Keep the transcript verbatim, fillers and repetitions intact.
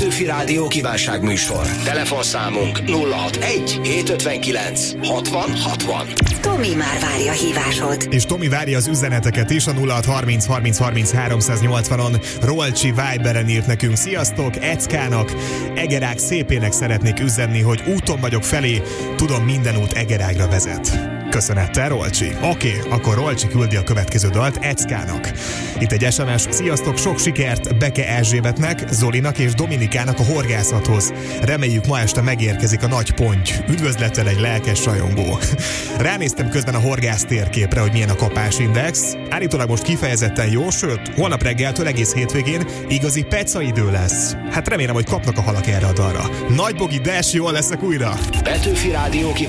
Petőfi Rádió kívánságműsor. Telefonszámunk nulla hatvanegy hétszázötvenkilenc hatvan hatvan. Tomi már várja a hívásod. És Tomi várja az üzeneteket is a nulla hatharminc harminc harminc háromszáznyolcvanon. Rolcsi Viberen írt nekünk: sziasztok, Eckának, Egerák szépének szeretnék üzenni, hogy úton vagyok felé, tudom, minden út Egerágra vezet. Köszönettel, Rolcsi. Oké, okay, akkor Rolcsi küldi a következő dalt Eckának. Itt egy es em es: sziasztok, sok sikert Beke Erzsébetnek, Zolinak és Dominikának a horgászathoz. Reméljük, ma este megérkezik a nagy ponty. Üdvözlettel, egy lelkes rajongó. Ránéztem közben a horgász térképre, hogy milyen a kapásindex. Állítólag most kifejezetten jó, sőt, holnap reggeltől egész hétvégén igazi peca idő lesz. Hát remélem, hogy kapnak a halak erre a dalra. Nagy bogi, de jól leszek újra. Petőfi Rádió